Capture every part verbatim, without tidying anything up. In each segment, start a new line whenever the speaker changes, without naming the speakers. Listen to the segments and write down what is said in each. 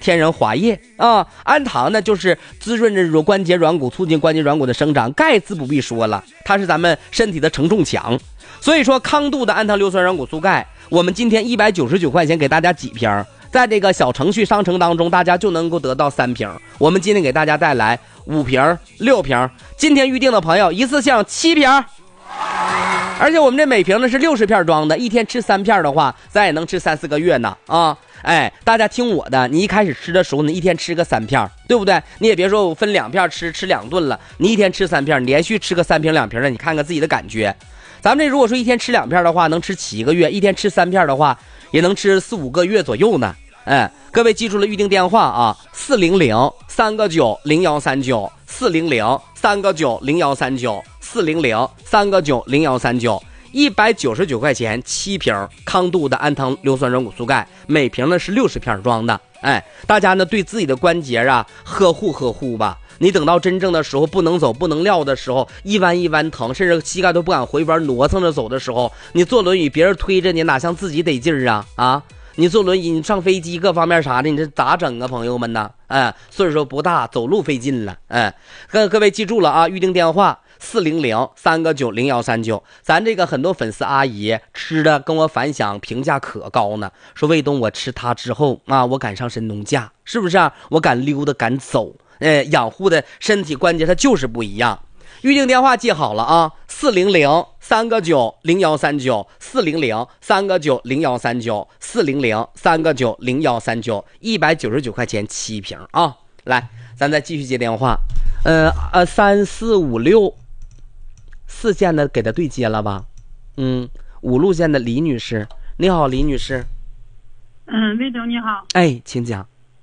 天然滑液啊。氨糖呢就是滋润着软关节软骨，促进关节软骨的生长。钙自不必说了，它是咱们身体的承重墙。所以说康度的氨糖硫酸软骨素钙，我们今天一百九十九块钱给大家几瓶，在这个小程序商城当中，大家就能够得到三瓶。我们今天给大家带来五瓶、六瓶，今天预定的朋友一次性七瓶。而且我们这每瓶呢是六十片装的，一天吃三片的话，咱也能吃三四个月呢啊！哎，大家听我的，你一开始吃的时候，你一天吃个三片，对不对？你也别说我分两片吃，吃两顿了，你一天吃三片，连续吃个三瓶两瓶的，你看看自己的感觉。咱们这如果说一天吃两片的话，能吃七个月；一天吃三片的话，也能吃四五个月左右呢。哎，各位记住了预定电话啊，四零零三个九零幺三九，四零零三个九零幺三九，四零零三个九零幺三九，一百九十九块钱七瓶康度的氨糖硫酸软骨素钙，每瓶呢是六十片装的。哎，大家呢对自己的关节啊呵护呵护吧。你等到真正的时候不能走不能撂的时候，一弯一弯疼，甚至膝盖都不敢回弯，挪蹭着走的时候，你坐轮椅别人推着你，哪像自己得劲儿啊啊！你坐轮椅，你上飞机各方面啥的，你这咋整啊，朋友们呢？哎，岁数不大，走路费劲了。哎，各各位记住了啊，预定电话四零零三个九零幺三九。咱这个很多粉丝阿姨吃的跟我反响评价可高呢，说卫东我吃它之后啊，我敢上神农架，是不是啊？我敢溜达敢走，哎，养护的身体关节它就是不一样。预定电话记好了啊，四零零三个九零幺三九，四零零三个九零幺三九，四零零三个九零幺三九，一百九十九块钱七瓶啊！来，咱再继续接电话，呃呃，三四五六四线的给他对接了吧？嗯，五路线的李女士，你好，李女士。
嗯，魏总你好。
哎，请讲。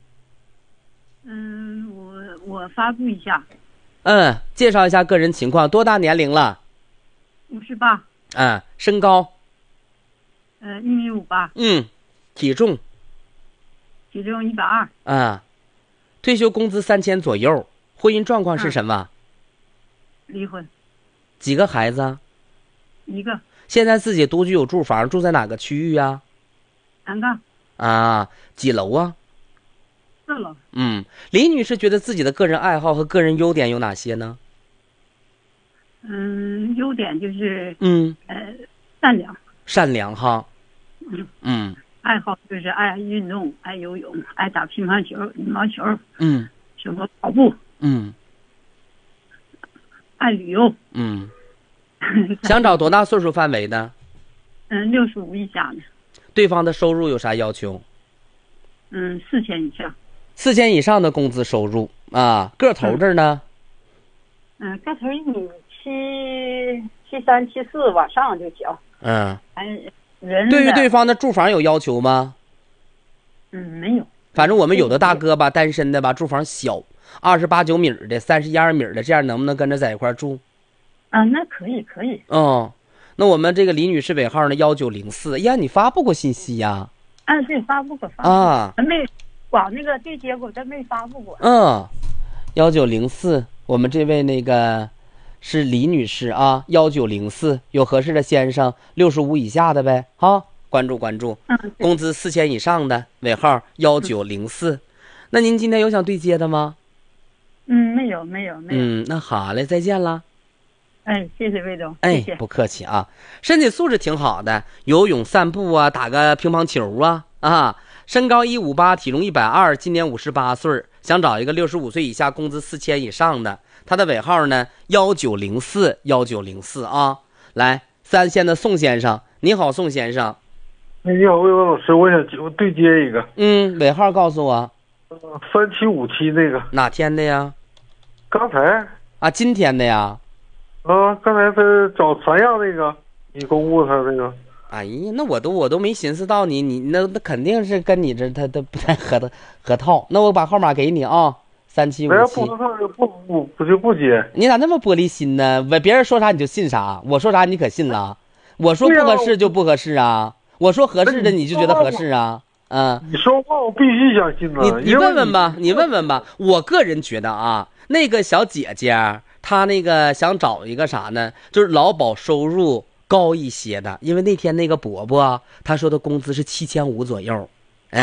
嗯，我我发布一下。
嗯，介绍一下个人情况，多大年龄了？
五十八。
嗯，身高？
呃，一米五八。
嗯，体重？
体重一百二。
啊，退休工资三千左右，婚姻状况是什么？
嗯、离婚。
几个孩子？
一个。
现在自己独居有住房，住在哪个区域啊？
南岗。
啊，几楼啊？
四楼。
嗯，李女士觉得自己的个人爱好和个人优点有哪些呢？
嗯，优点就是
嗯
呃善良。
善良哈。
嗯
嗯。
爱好就是爱运动，爱游泳，爱打乒乓球、羽毛球。
嗯。
什么跑步。
嗯。
爱旅游。
嗯。想找多大岁数范围的？
嗯，六十五以下的。
对方的收入有啥要求？
嗯，四千以上。
四千以上的工资收入啊，个头这儿呢？
嗯，个头一米七七三七四往上就行。
嗯。
哎，人
对于对方的住房有要求吗？
嗯，没有。
反正我们有的大哥吧，单身的吧，住房小，二十八九米的，三十一二米的，这样能不能跟着在一块住？
啊，那可以，可以。
哦，那我们这个李女士尾号呢，幺九零四。呀，你发布过信息呀？
啊，对，发布过，发布过
啊，
没往那个对接过，但没发布过。
嗯，幺九零四，我们这位那个是李女士啊，幺九零四，有合适的先生，六十五以下的呗，哈，关注关注。
嗯，
工资四千以上的，尾号幺九零四。那您今天有想对接的吗？
嗯，没有，没有，没有。
嗯，那好嘞，再见了。
哎，谢谢魏总，
哎，
谢谢。
不客气啊，身体素质挺好的，游泳、散步啊，打个乒乓球啊啊。身高一五八，体重一百二，今年五十八岁，想找一个六十五岁以下，工资四千以上的。他的尾号呢幺九零四幺九零四啊。来，三线的宋先生，你好，宋先生。
哎，你好，魏文老师，我想我对接一个。
嗯，尾号告诉我。
三七五七那个。
哪天的呀？
刚才。
啊，今天的呀。
啊，刚才他找三样那个，你公布他那个。
哎呀，那我都我都没寻思到你，你那那肯定是跟你这他他不太合的合套。那我把号码给你啊，三七五七。
不合套就不不不就不接。
你咋那么玻璃心呢？别人说啥你就信啥，我说啥你可信了？我说不合适就不合适啊，我说合适的你就觉得合适啊？嗯，
你说话我必须相信啊。
你你问问吧，你问问吧。我个人觉得啊，那个小姐姐她那个想找一个啥呢？就是劳保收入高一些的，因为那天那个伯伯他说的工资是七千五左右，哎，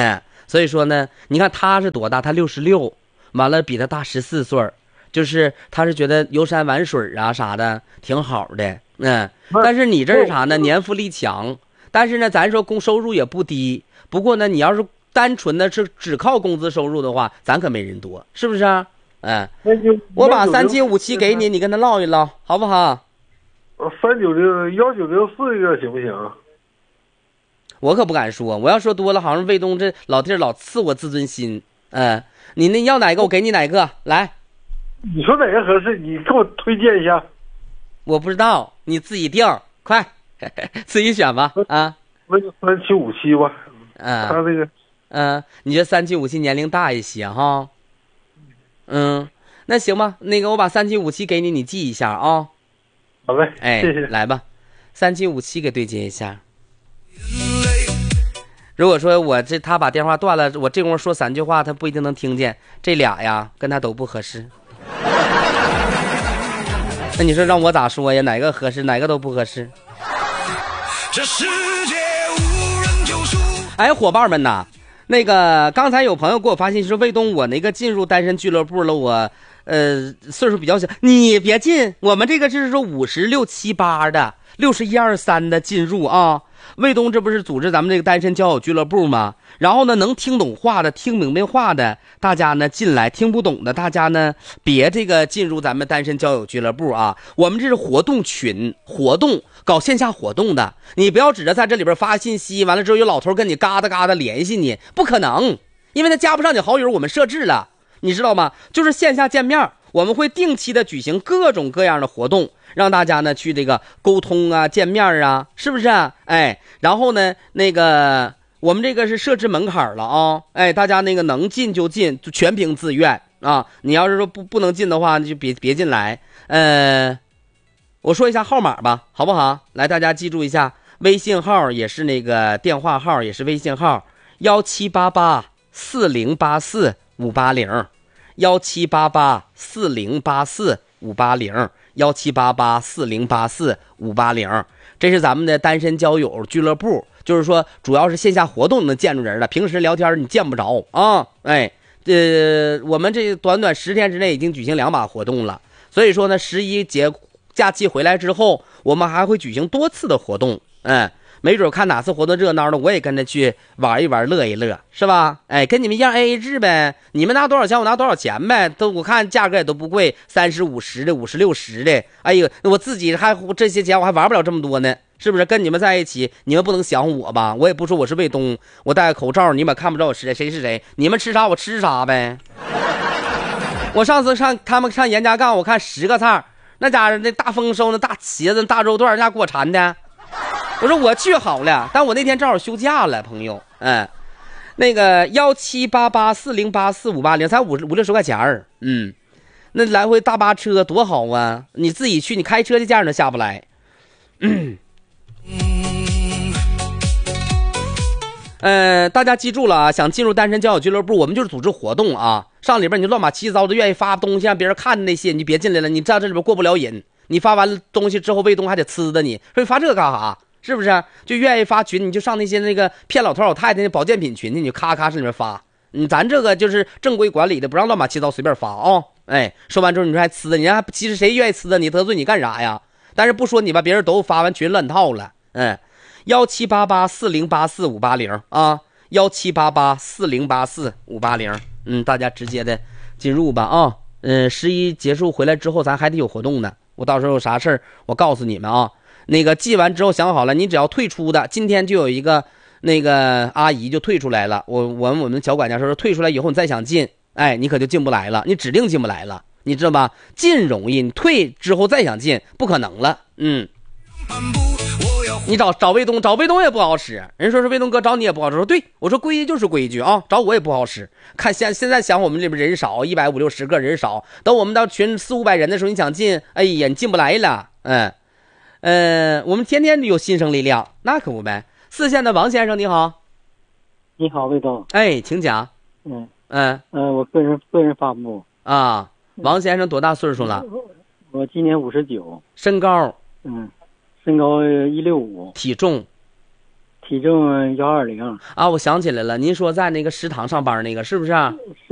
所以说呢，你看他是多大？他六十六，完了比他大十四岁，就是他是觉得游山玩水啊啥的挺好的，嗯。但是你这是啥呢？年富力强，但是呢，咱说工收入也不低。不过呢，你要是单纯的是只靠工资收入的话，咱可没人多，是不是啊？嗯，我把三七五七给你，你跟他唠一唠，好不好？
三九零幺九零四一个行不行？
我可不敢说，我要说多了，好像卫东这老弟老刺我自尊心。嗯，你那要哪个，我给你哪个。来，
你说哪个合适？你给我推荐一下。
我不知道，你自己定，快自己选吧。啊，
那就三七五七吧。
嗯，
他这个，
嗯，你这三七五七年龄大一些哈。嗯，那行吧，那个我把三七五七给你，你记一下啊。
好嘞，
哎，
谢谢。
来吧，三七五七给对接一下。如果说我这他把电话断了，我这功夫说三句话，他不一定能听见。这俩呀，跟他都不合适。那你说让我咋说呀？哪个合适？哪个都不合适。这世界无人救赎。哎，伙伴们呐，那个刚才有朋友给我发信息说，卫东，我那个进入单身俱乐部了，我呃岁数比较小，你别进，我们这个就是说五十六七八的，六十一二三的进入啊。卫东这不是组织咱们这个单身交友俱乐部吗？然后呢，能听懂话的、听明白话的，大家呢进来；听不懂的，大家呢别这个进入咱们单身交友俱乐部啊。我们这是活动群，活动搞线下活动的，你不要指着在这里边发信息，完了之后有老头跟你嘎哒嘎哒联系你，不可能，因为他加不上你好友，我们设置了，你知道吗？就是线下见面，我们会定期的举行各种各样的活动。让大家呢去这个沟通啊，见面啊，是不是啊？哎，然后呢，那个我们这个是设置门槛了啊，哎，大家那个能进就进，就全凭自愿啊。你要是说不不能进的话，就别别进来。呃，我说一下号码吧，好不好？来，大家记住一下，微信号也是那个电话号，也是微信号，幺七八八四零八四五八零，幺七八八四零八四五八零。幺七八八四零八四五八零，这是咱们的单身交友俱乐部，就是说主要是线下活动能见着人了，平时聊天你见不着啊。哎，呃，我们这短短十天之内已经举行两把活动了，所以说呢，十一节假期回来之后，我们还会举行多次的活动，嗯。没准看哪次活动热闹的，我也跟着去玩一玩，乐一乐，是吧？哎，跟你们一样 A A 制呗，你们拿多少钱我拿多少钱呗，都我看价格也都不贵，三十五十的，五十六十的。哎呦，我自己还这些钱我还玩不了这么多呢，是不是？跟你们在一起，你们不能想我吧？我也不说我是卫东，我戴个口罩，你们看不着我是谁是谁，你们吃啥我吃啥呗。我上次上他们上严家杠，我看十个菜，那家伙那大丰收，那大茄子、大肉段，那给我馋的。我说我去好了，但我那天正好休假了，朋友，嗯，那个幺七八八四零八四五八零才五五六十块钱儿，嗯，那来回大巴车多好啊！你自己去，你开车的家人都下不来。嗯，呃，大家记住了啊，想进入单身交友俱乐部，我们就是组织活动啊，上里边你乱码七糟的，愿意发东西让别人看那些，你别进来了，你在这里边过不了瘾。你发完东西之后，卫东还得呲的你，说你发这个干啥？是不是就愿意发群，你就上那些那个骗老头老太太那保健品群，你就咔咔上里面发。嗯，咱这个就是正规管理的，不让乱码七糟随便发啊、哦。哎，说完之后你说还呲的，你还其实谁愿意呲的？你得罪你干啥呀？但是不说你吧，别人都发完群乱套了。嗯，幺七八八四零八四五八零啊，幺七八八四零八四五八零。嗯，大家直接的进入吧啊。嗯，十一结束回来之后，咱还得有活动呢。我到时候有啥事儿，我告诉你们啊。那个记完之后想好了，你只要退出的，今天就有一个那个阿姨就退出来了。我我们我们小管家说，退出来以后你再想进，哎，你可就进不来了，你指定进不来了，你知道吧？进容易，你退之后再想进不可能了。嗯，你找找卫东，找卫东也不好使。人说是卫东哥找你也不好使，说对，我说规矩就是规矩啊，找我也不好使。看现现在想我们这边人少，一百五六十个人少，等我们到群四五百人的时候，你想进，哎呀，你进不来了。嗯。呃，我们天天有新生力量，那可不呗。四线的王先生你好。
你好，魏东。
哎，请讲。
嗯
嗯
呃，我个人个人发布
啊。王先生多大岁数了？
我今年五十九。
身高？
嗯，身高一六五。
体重？
体重幺二零。
啊，我想起来了，您说在那个食堂上班那个是不是？